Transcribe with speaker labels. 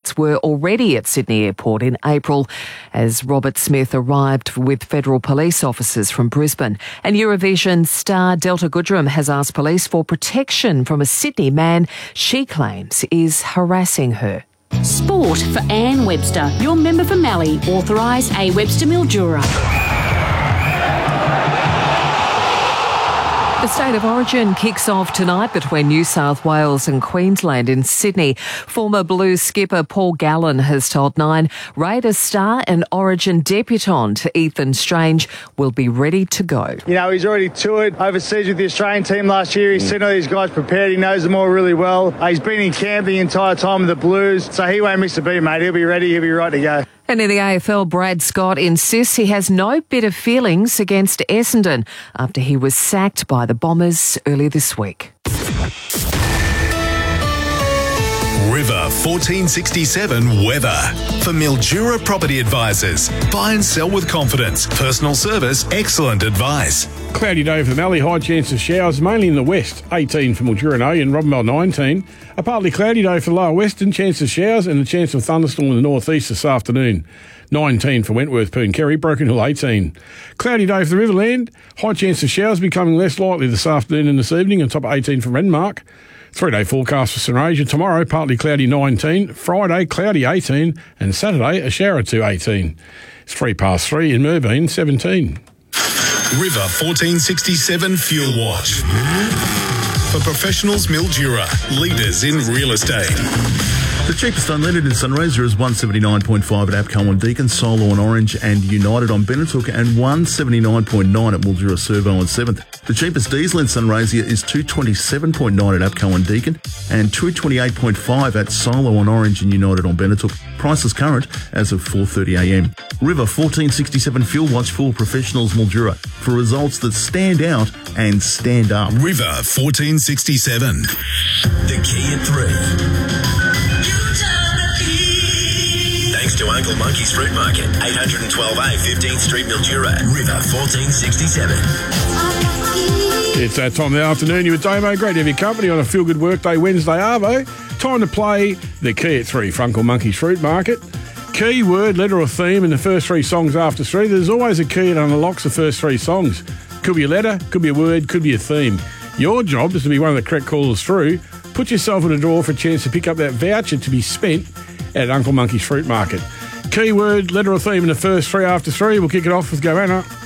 Speaker 1: flights were already at Sydney Airport in April as Robert Smith arrived with federal police officers from Brisbane. And Eurovision star Delta Goodrem has asked police for protection from a Sydney man she claims is harassing her.
Speaker 2: Sport for Anne Webster, your member for Mallee, authorised A. Webster Mildura.
Speaker 1: The State of Origin kicks off tonight between New South Wales and Queensland in Sydney. Former Blues skipper Paul Gallen has told Nine Raiders star and Origin debutant Ethan Strange will be ready to go.
Speaker 3: You know, he's already toured overseas with the Australian team last year. He's seen all these guys prepared. He knows them all really well. He's been in camp the entire time with the Blues, so he won't miss a beat, mate. He'll be ready. He'll be right to go.
Speaker 1: And in the AFL, Brad Scott insists he has no bitter feelings against Essendon after he was sacked by the Bombers earlier this week.
Speaker 4: River 1467 weather. For Mildura Property Advisors. Buy and sell with confidence. Personal service, excellent advice.
Speaker 5: Cloudy day for the Mallee, high chance of showers, mainly in the west. 18 for Mildura and Robinbell 19. A partly cloudy day for the lower western, chance of showers and a chance of thunderstorm in the northeast this afternoon. 19 for Wentworth, Pooncarry, Broken Hill 18. Cloudy day for the Riverland, high chance of showers becoming less likely this afternoon and this evening, on top of 18 for Renmark. 3-day forecast for St Asia. Tomorrow, partly cloudy 19. Friday, cloudy 18. And Saturday, a shower or two 18. It's 3:03 in Merbein, 17.
Speaker 4: River 1467 Fuel Watch. For professionals, Mildura, leaders in real estate.
Speaker 6: The cheapest unleaded in Sunraysia is 179.5 at APCO on Deakin, Solo on Orange and United on Benetooka, and 179.9 at Mildura Servo on 7th. The cheapest diesel in Sunraysia is 227.9 at APCO on Deakin and 228.5 at Solo on Orange and United on Benetooka. Prices current as of 4:30am. River 1467 Fuel Watch for professionals, Mildura, for results that stand out and stand up.
Speaker 4: River 1467. The key at 3. Thanks to Uncle Monkey's Fruit Market, 812A 15th Street, Mildura, River 1467.
Speaker 5: It's that time of the afternoon. You with Damo. Great to have your company on a feel-good workday Wednesday arvo. Time to play the key at 3 for Uncle Monkey's Fruit Market. Key, word, letter or theme in the first 3 songs after 3. There's always a key that unlocks the first 3 songs. Could be a letter, could be a word, could be a theme. Your job is to be one of the correct callers through. Put yourself in a draw for a chance to pick up that voucher to be spent at Uncle Monkey's Fruit Market. Keyword, letter or theme in the first 3 after 3. We'll kick it off with Goanna.